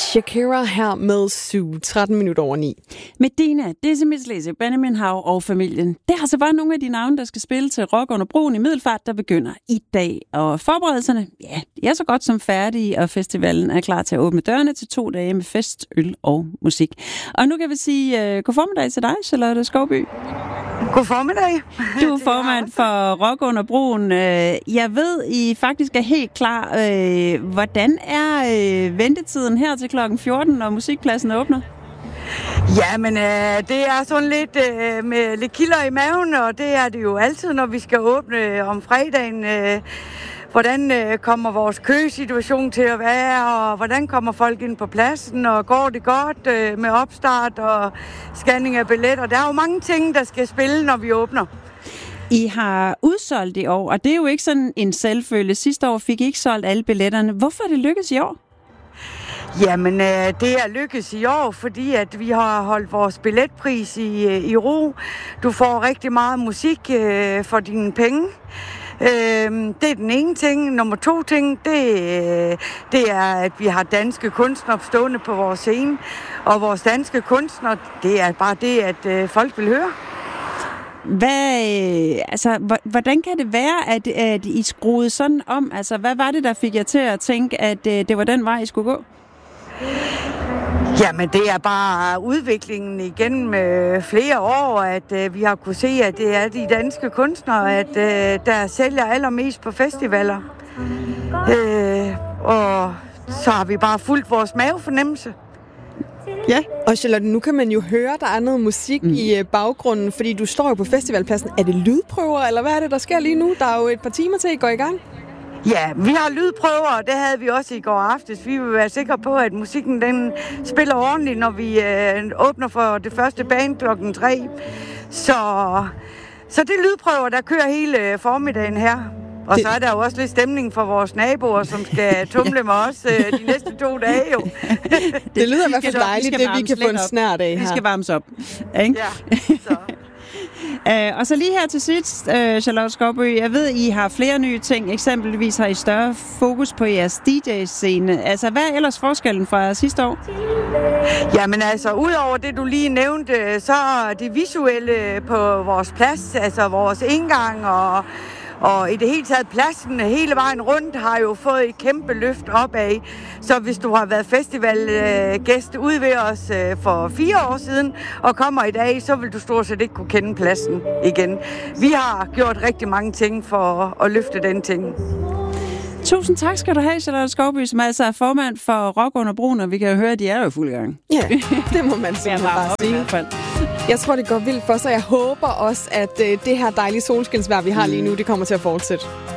Shakira her med 7:13 Medina, Decimus Lacy, Benjamin Hav og familien. Det har så bare nogle af de navne, der skal spille til Rock under broen i Middelfart, der begynder i dag. Og forberedelserne, ja, de er så godt som færdige, og festivalen er klar til at åbne dørene til 2 dage med fest, øl og musik. Og nu kan vi sige god formiddag til dig, Charlotte Skovby. God formiddag. Du er formand for Rock under broen. Jeg ved, I faktisk er helt klar. Hvordan er ventetiden her til klokken 14, når musikpladsen åbner? Ja, men det er sådan lidt med lidt kilder i maven, og det er det jo altid, når vi skal åbne om fredagen. Hvordan kommer vores køsituation til at være, og hvordan kommer folk ind på pladsen, og går det godt med opstart og scanning af billetter. Der er jo mange ting, der skal spille, når vi åbner. I har udsolgt i år, og det er jo ikke sådan en selvfølge. Sidste år fik I ikke solgt alle billetterne. Hvorfor er det lykkedes i år? Jamen, det er lykkedes i år, fordi at vi har holdt vores billetpris i ro. Du får rigtig meget musik for dine penge. Det er den ene ting. Nummer 2 ting, det er, at vi har danske kunstnere stående på vores scene. Og vores danske kunstnere, det er bare det, at folk vil høre. Hvordan kan det være, at I skruede sådan om? Altså, hvad var det, der fik jer til at tænke, at det var den vej, I skulle gå? Jamen, det er bare udviklingen igennem flere år, at vi har kunne se, at det er de danske kunstnere, at der sælger allermest på festivaler. Og så har vi bare fulgt vores mavefornemmelse. Ja, og Charlotte, nu kan man jo høre, der er noget musik i baggrunden, fordi du står jo på festivalpladsen. Er det lydprøver, eller hvad er det, der sker lige nu? Der er jo et par timer til, I går i gang. Ja, vi har lydprøver, og det havde vi også i går aftes. Vi vil være sikre på, at musikken den spiller ordentligt, når vi åbner for det første band klokken 3. Så det er lydprøver, der kører hele formiddagen her. Og så er der jo også lidt stemning for vores naboer, som skal tumle med os de næste 2 dage jo. Det lyder i hvert fald dejligt, det vi kan få en snart af her. Vi skal varmes op, ikke? Ja, så... Og så lige her til sidst, Charlotte Skovby, jeg ved, I har flere nye ting. Eksempelvis har I større fokus på jeres DJ-scene. Altså, hvad er ellers forskellen fra sidste år? Jamen altså, udover det, du lige nævnte, så er det visuelle på vores plads, altså vores indgang og i det hele taget pladsen hele vejen rundt har jo fået et kæmpe løft opad. Så hvis du har været festivalgæst ude ved os for 4 år siden og kommer i dag, så vil du stort set ikke kunne kende pladsen igen. Vi har gjort rigtig mange ting for at løfte den ting. Tusind tak skal du have, Charlotte Skovby, som altså er formand for Rock under broen, og vi kan jo høre, at de er jo fuld gang. Ja, det må man simpelthen bare sige. Jeg tror, det går vildt for sig. Jeg håber også, at det her dejlige solskinsvejr, vi har lige nu, det kommer til at fortsætte.